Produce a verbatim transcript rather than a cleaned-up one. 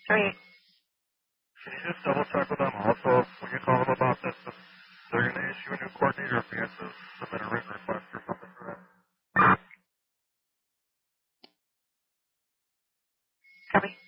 Three. Can you just double check with them also when you call them about this, if they're going to issue a new coordinator if you have to submit a written request or something for that? Copy.